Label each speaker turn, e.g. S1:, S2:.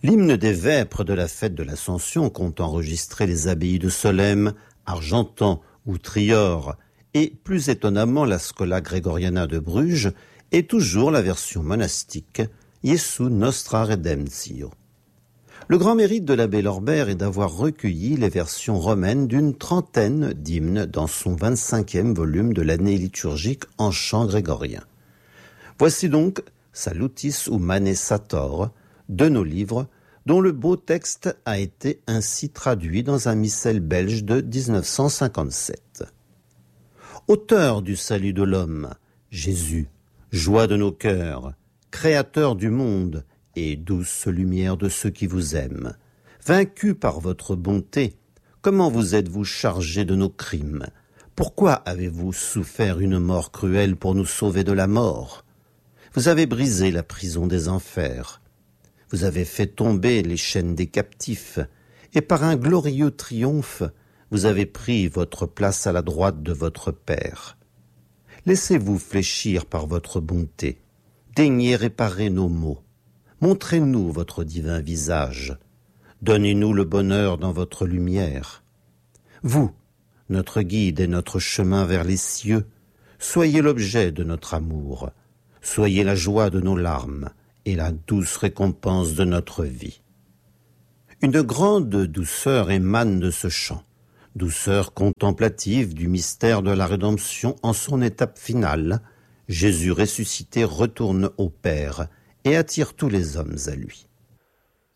S1: L'hymne des vêpres de la fête de l'Ascension qu'ont enregistré les abbayes de Solesmes, Argentan ou Trior, et plus étonnamment la Schola Gregoriana de Bruges, est toujours la version monastique Iesu Nostra Redemptio. Le grand mérite de l'abbé Lorbert est d'avoir recueilli les versions romaines d'une trentaine d'hymnes dans son 25e volume de l'année liturgique en chant grégorien. Voici donc Salutis Humanae Sator, de nos livres, dont le beau texte a été ainsi traduit dans un missel belge de 1957. Auteur du salut de l'homme, Jésus, joie de nos cœurs, créateur du monde et douce lumière de ceux qui vous aiment, vaincu par votre bonté, comment vous êtes-vous chargé de nos crimes? Pourquoi avez-vous souffert une mort cruelle pour nous sauver de la mort? Vous avez brisé la prison des enfers. Vous avez fait tomber les chaînes des captifs, et par un glorieux triomphe, vous avez pris votre place à la droite de votre Père. Laissez-vous fléchir par votre bonté, daignez réparer nos maux, montrez-nous votre divin visage, donnez-nous le bonheur dans votre lumière. Vous, notre guide et notre chemin vers les cieux, soyez l'objet de notre amour, soyez la joie de nos larmes, et la douce récompense de notre vie. Une grande douceur émane de ce chant, douceur contemplative du mystère de la rédemption en son étape finale. Jésus ressuscité retourne au Père et attire tous les hommes à lui.